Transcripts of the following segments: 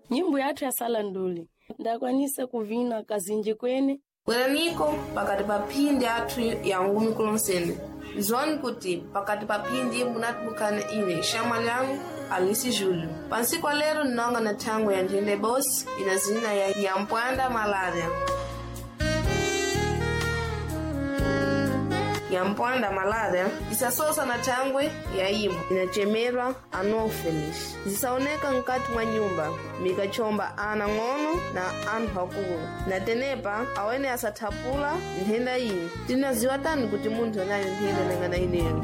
Nyimbo yathu ya sala nduli ndakwanisa kuvina kazinji kwene bweraniko pakati pa phindi athu ya ngumi kulonsene zoni kuti pakati pa phindi munatibukane ine shama lyangu Alice Júlio. Pansiku lero ninonga na tango ya Njende Boss ina zina ya Yampwanda Malaria. Yampwanda Malaria isasosa na tangwe ya imu inachemerwa Anopheles. Zisaoneka nkati mwa nyumba mikachomba ana ngono na anu hakugu na tenepa awene asatapula nhenda ini tina ziwatani kuti muntu nayo nhenda nengana inenu.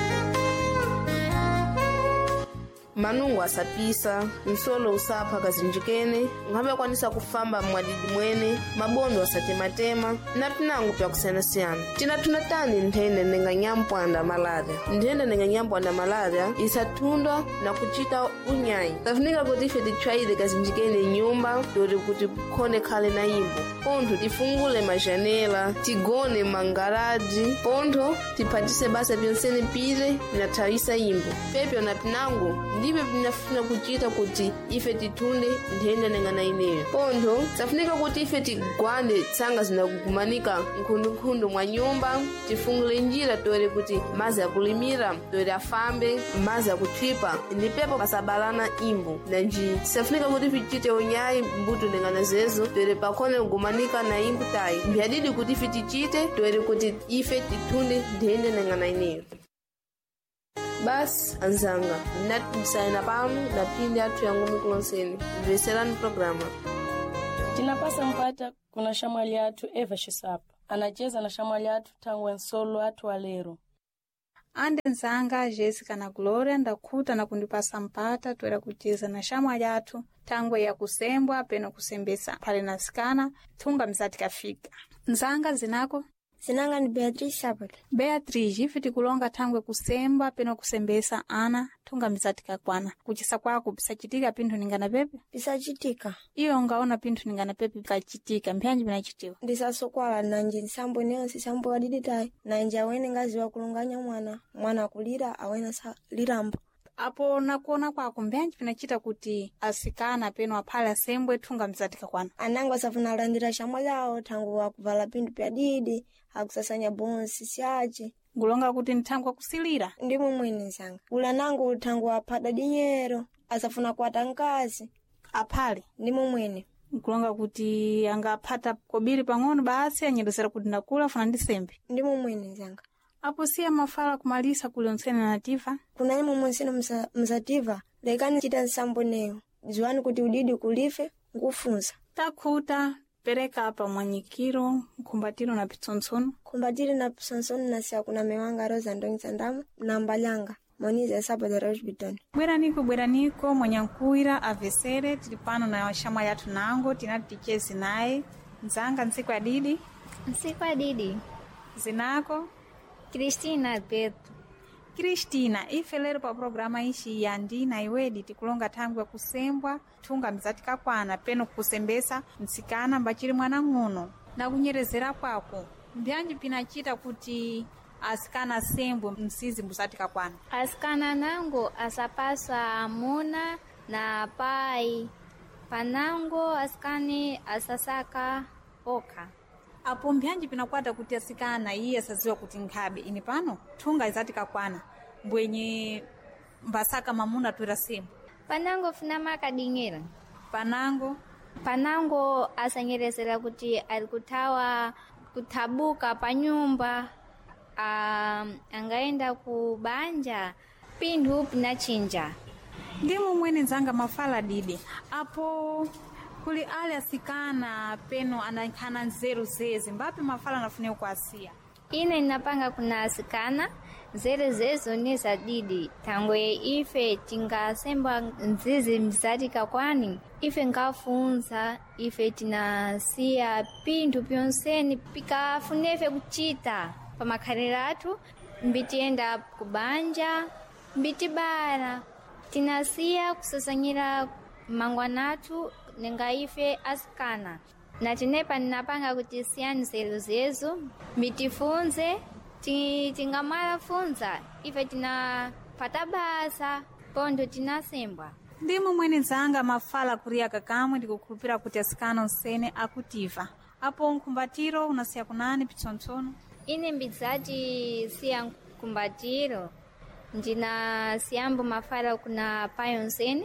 Manungu asapisa, msolo usapa kazinjikene, nghambe kwanisa kufamba mwadidi mwene, mabondo asatematema, na pinangu pya kusena-siana. Tina tunatani nthende nenga Nyampwanda Malaria. Nthende nenga Nyampwanda Malaria isatundwa na kuchita unyai. Tafunika kuti ife tichwaide kazinjikene nyumba, dori kuti kone kale na imbo. Ponto tifungule majanela, tigone mangaraji, ponto tipatise basa pionsene pire, minatawisa imbo. Pepe na pinangu, ndibe binafuna kuchita kuti ife titunde nthende nengana ineyo. Ponto safunika kuti ife tigwande tsanga zinakukumanika nkhundu mwa nyumba, tifungule njira tore kuti mazi akulimira tore afambe, mazi akuthipa ndipepo pasabalana imbo na nji. Safunika kuti ife tichite unyayi mbuto nengana zezo tore pakone kugumanika na imbo tayi. Mbiadidi kuti ife tichite tore kuti ife titunde nthende nengana ineyo. Bas anzanga msaina panu na pindi atu ya ngumi kulonseni mveselani programa. Tinapasa mpata kuna shamali atu Eva Shisapa anacheza na shamali atu tangu ensolo atu walero. Ande nzanga Jessica na Gloria ndakuta na kundipasa mpata tuwela kucheza na shamali atu tangu ya kusembwa peno kusembesa pale nasikana tunga mzati kafika. Nzanga zinako? Zinanga ni Beatrice Sabat. Beatrice, ifiti kulonga tangwe kusemba peno kusembesa ana tunga mizatika kwana. Kuchisa kwako pisachitika pintu ningana pepe? Pisachitika. Iyo ungaona pintu ningana pepe kachitika. Mpianji binachitiwa? Ndisaso kwa nanji nsambo neonsi sambo wadiditai. Nanji awene ngazi wa kulunganya mwana kulira awena sa lirambo. Apo nakuona kwako mpianji binachita kuti asikana peno apale asembwe tunga mizatika kwana. Anangu asafuna alandira shamwa lao tangu wa kuvala pintu pya didi. Hakusasanya bonsi siache. Ngulonga kuti ntangu wa kusilira? Ndimu mwini nsanga. Ula nangu tangu wa pada dinyero. Asafuna kwa tangazi. Apale? Ndimu mwini. Ngulonga kuti anga apata kobiri pangono baasi ya nyedosera kuti nakula funa ndisembe. Ndimu mwini nsanga. Apo siya mafala kumalisa kulionsene na tiva? Kuna imu mwensino mzativa. Lekani chita nsambo neo. Juani kuti udidi kulife, ngufunza. Takuta. Pereka hapa mwanyikiro, kumbatiro na pitsonsono. Kumbatiro na pitsonsono na siya kuna mewanga roza ndongi sandamu na mbalanga. Monize sabo da Rojbiton. Bweraniko, mwanyankuira, avesere, tilipano na shama yatu nango, tinati tichezi nae. Nzanga nsiku ya didi? Nsiku ya didi. Zinako? Cristina Alberto. Cristina, ife lero pa programa ishi yandi na iwedi tikulonga tangu ya kusembwa, tunga mizatika kwana, peno kusembesa, msikana mbachiri mwana nguno. Na kunyerezera kwako, mbianji pinachita kuti asikana sembwe msizi mzatika kwana? Asikana nango asapaswa amuna na pai. Panango asikani asasaka oka. Apo mbianji pinakwata kuti asikana iye asaziwa kuti nkhabe ini pano tunga izatika kwana mbwenye mbasaka mamuna tuira simu. Panango funama kadingera. Panango asanyerezera kuti alikutawa kutabuka pa nyumba, angaenda kubanja pindu pinachinja. Ndimu mwene nzanga mafala didi. Apo kuli ale asikana peno anakana nzeru zezi mbapi mafala nafuneo kwa asia? Ine ninapanga kuna asikana zere zezo nisa didi tangwe ife tingasemba nzizi mzatika kwani ife ngafunza ife tinasia pintu pionseni pika funefe kuchita pa makarera atu mbitienda kubanja mbiti bara tinasia kusasanyira mangwanatu nenga ife asikana na tinepa ninapanga kuti siani zelu zezo mitifunze tingamala funza ife tina patabasa pondo tinasembwa ndimo mwene zanga mafala kuria kakamwe ndikukhulupira kuti asikana onsene akutiva apo nkhumbatiro unasiya kunani pitsonsono. Ine mbidzati siya nkhumbatiro ndina siyambo mafala kuna payo nsene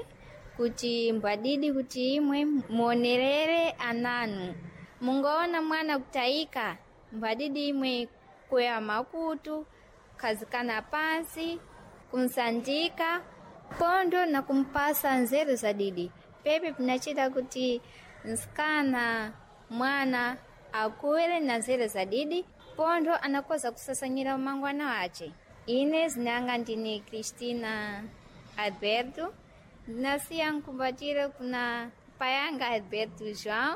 kuti mbwadidi kuti imwe muonerere ananu mungaona mwana kutayika mbwadidi imwe kuya makutu kazikana pansi kunsandika pondo na kumpasa nzeru zadidi pepe pinachita kuti nsikana mwana akuwele na nzeru zadidi pondo anakoza kusasanyira umangwana wace. Ine zinanga ndini Cristina Alberto nasiya nkumbatiro kuna payanga Alberto João,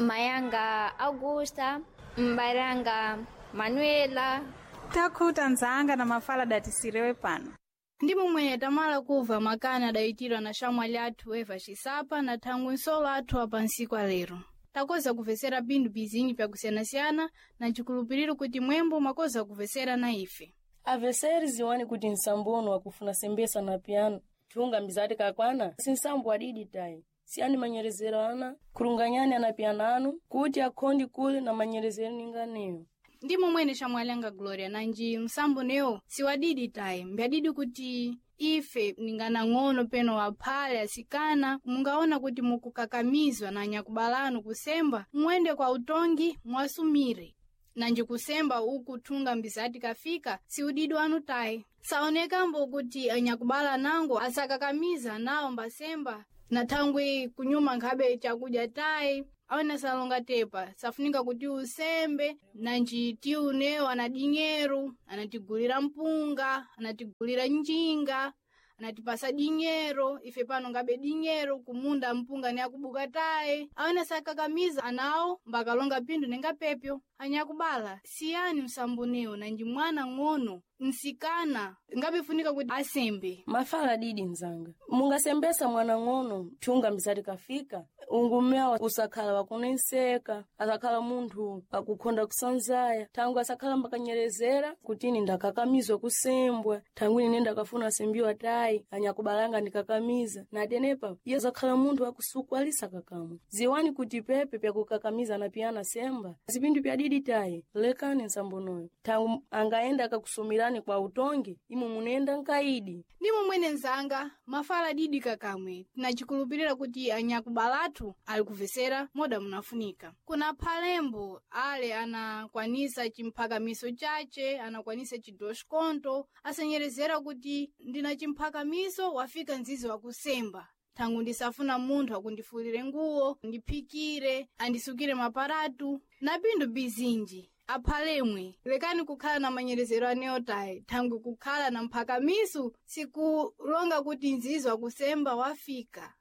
mayanga Augusta, mbaranga Manuela. Takhuta nzanga na mafala datisirewe pano. Ndimo mwenye tamala kuva makani adayitirwa na shamwali athu Eva Chisapa na thangwe nsolo athu apansikwa lero. Takoza kuvesera bindu bizinji pya kusiyanasiyana na chikulupiriro kuti mwembo makoza kuvesera na ife. Aveseri ziwani kuti nsambono wakufuna sembesa na piano tunga mbizati kakwana sinsambo adidi tayi siyani manyerezero ana kurunganyani ana piananu kuti akhondi kule na manyerezero ninganeyo. Ndimo mwene shamwalanga Gloria nanji msambo neo siwadidi tayi mbiadidi kuti ife ningana ng'ono peno waphale asikana mungaona kuti mukukakamizwa na nyakubalano kusemba mwende kwa utongi mwasumire. Nanji kusemba uku tunga mbizati kafika siudidi wanu tayi. Saonekambo kuti anyakubala nango asakakamiza nao mbasemba na thangwe kunyuma nkhabe chakuja tayi. Awena salonga tepa safunika kuti usembe nanji tiu neo anadinyeru anatigulira mpunga anatigulira njinga anatipasa dinyero ife pano ngabe dinyero kumunda mpunga ni akubuka tayi. Awena sakakamiza anao mbakalonga pindu nenga pepyo anyakubala siyani msamboneo nanji mwana ng'ono nsikana ngabe funika kuti asembe. Mafala didi nzanga mungasembesa mwana ng'ono tunga mbizati kafika ungumea usakhala wakunenseka asakhala munthu akukhonda kusanzaya tangu asakhala mbakanyerezera kuti ini ndakakamizwa kusembwa tangu ine ndakafuna asembiwa tayi anyakubalanga ndikakamiza na tenepa iye zakhala munthu akusukwalisa kakamwe ziwani kuti pepe pya kukakamiza na piyana semba zipindu pya didi tayi lekani nsambonoyo tangu angaenda akakusumirani kwa utongi imu munenda nkaidi. Ndimo mwene nzanga mafala didi kakamwe na chikulupirira kuti anyakubalatu ali kuvesera moda munafunika. Kuna palembo ale anakwanisa chimphakamiso chache anakwanisa chidoshkonto asanyerezera kuti ndina chimphakamiso wafika nzizi wa kusemba. Tangu ndisafuna munthu akundifulire nguo ndiphikire andisukire maparatu na bindu bizinji. Aphalemwe lekani kukhala na manyerezero aneotayi tangu kukhala na mphakamiso sikulonga kuti nzizwa kusemba wafika.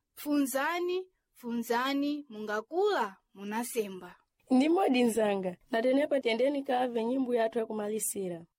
Funzani mungakula munasemba. Ndimodi nzanga natenepa tendeni kave nyimbo yathu yakumalisira.